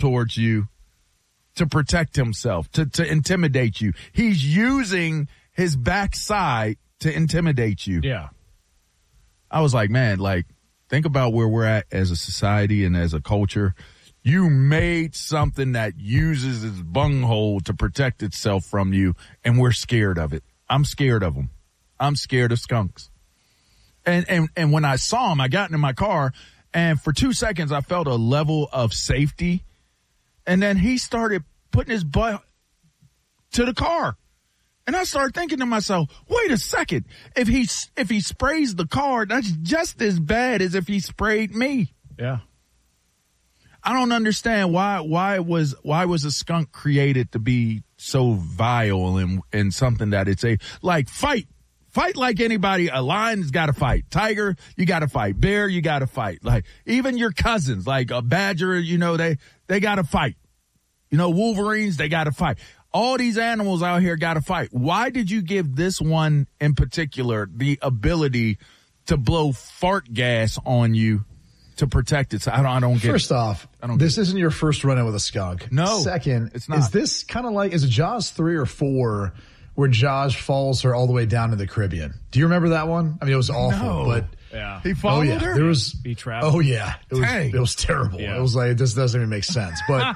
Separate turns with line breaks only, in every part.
towards you to protect himself, to intimidate you. He's using his backside to intimidate you.
Yeah.
I was like, man, like, think about where we're at as a society and as a culture. You made something that uses its bunghole to protect itself from you, and we're scared of it. I'm scared of them. I'm scared of skunks. And when I saw him, I got in my car, and for 2 seconds, I felt a level of safety. And then he started putting his butt to the car. And I started thinking to myself, wait a second. If he sprays the car, that's just as bad as if he sprayed me.
Yeah.
I don't understand why was a skunk created to be so vile and something that it's fight like anybody. A lion's got to fight. Tiger, you got to fight. Bear, you got to fight. Like even your cousins, like a badger, they got to fight. Wolverines, they got to fight. All these animals out here got to fight. Why did you give this one in particular the ability to blow fart gas on you to protect it? So I don't get it.
First off, this isn't your first run-in with a skunk.
No.
Second,
it's not.
Is this kind of like, is it Jaws 3 or 4 where Jaws follows her all the way down to the Caribbean? Do you remember that one? I mean, it was awful, but
yeah.
He followed her?
There was
Be trapped.
Oh yeah. It was terrible.
Yeah.
It was like, this doesn't even make sense. But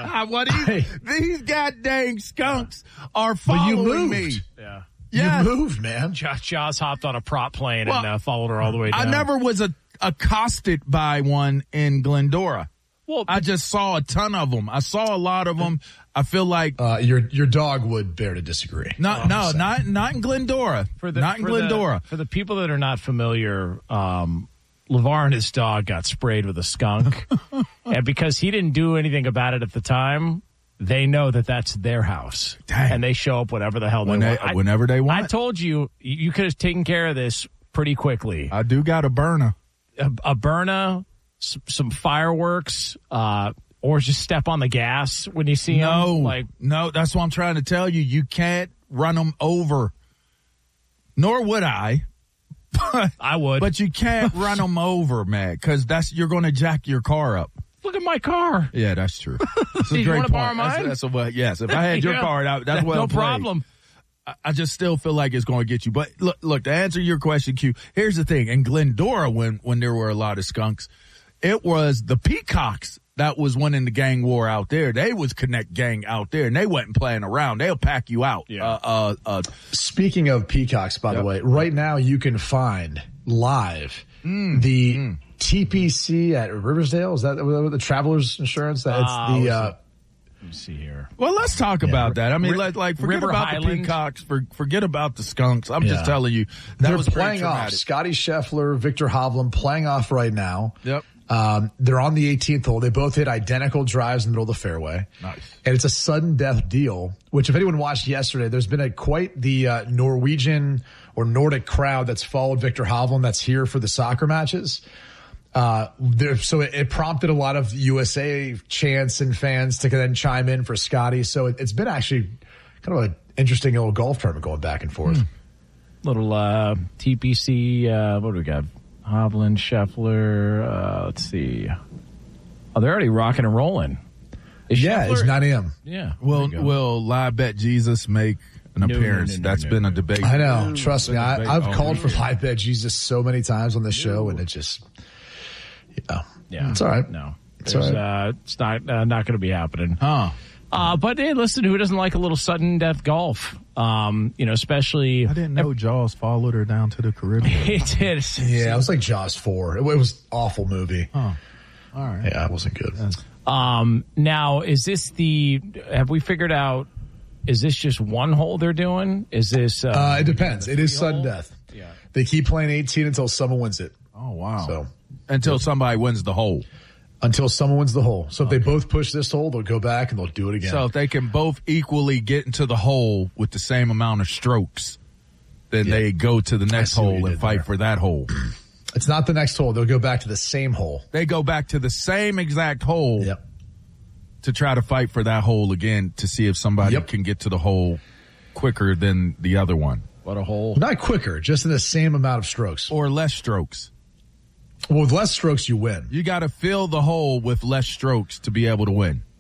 these goddamn skunks are following me.
Yeah.
Yes.
You moved, man.
Jaws hopped on a prop plane and followed her all the way down.
I never was accosted by one in Glendora. Well, I just saw a ton of them. I saw a lot of them. I feel like
your dog would bear to disagree.
Not in Glendora. Not in Glendora.
For the people that are not familiar, LeVar and his dog got sprayed with a skunk, and because he didn't do anything about it at the time, they know that that's their house.
Dang.
And they show up whatever the hell they want.
Whenever they want.
I told you could have taken care of this pretty quickly.
I do got a burner.
A burner, some fireworks, or just step on the gas when you see them.
No, that's what I'm trying to tell you. You can't run them over. Nor would I.
I would.
But you can't run them over, man, because you're going to jack your car up.
Look at my car.
Yeah, that's true. That's a
you
great
want to
point.
borrow mine?
Yes, if I had your car, that's what
no problem.
I just still feel like it's going to get you. But look, to answer your question, Q, here's the thing. In Glendora, when there were a lot of skunks, it was the peacocks that was winning the gang war out there. They was Connect Gang out there, and they wasn't playing around. They'll pack you out.
Yeah.
Speaking of peacocks, by the way, right now you can find live the TPC at Riversdale. Is that the Travelers Insurance? Let
me see here.
Well, let's talk about that. I mean, forget
River
about
Highland.
the peacocks, forget about the skunks. I'm just telling you,
they're
was
playing off. Scotty Scheffler, Victor Hovland playing off right now.
Yep.
They're on the 18th hole. They both hit identical drives in the middle of the fairway.
Nice.
And it's a sudden death deal, which if anyone watched yesterday, there's been quite the Norwegian or Nordic crowd that's followed Victor Hovland that's here for the soccer matches. So it prompted a lot of USA chants and fans to then chime in for Scotty. So it's been actually kind of an interesting little golf tournament going back and forth.
Little TPC, what do we got? Hovland, Scheffler, let's see. Oh, they're already rocking and rolling.
Yeah, it's 9 a.m.
Yeah.
Will Live Bet Jesus make an appearance? That's been a debate.
I know. Trust me. I've called for Live Bet Jesus so many times on this show, and it just... Yeah, it's all right.
No,
it's all right.
It's not going to be happening.
But
hey, listen, who doesn't like a little sudden death golf? Especially.
I didn't know Jaws followed her down to the Caribbean.
It did.
Yeah, it was like Jaws 4. It was an awful movie.
Oh, all right.
Yeah, it wasn't good.
Now, have we figured out? Is this just one hole they're doing? Is this?
It depends. It is sudden death.
Yeah.
They keep playing 18 until someone wins it.
Oh wow.
So.
Until somebody wins the hole.
Until someone wins the hole. So if they both push this hole, they'll go back and they'll do it again.
So if they can both equally get into the hole with the same amount of strokes, then they go to the next hole and fight for that hole.
It's not the next hole. They'll go back to the same hole.
They go back to the same exact hole to try to fight for that hole again to see if somebody can get to the hole quicker than the other one.
What a hole.
Not quicker, just in the same amount of strokes.
Or less strokes.
Well, with less strokes, you win.
You got to fill the hole with less strokes to be able to win.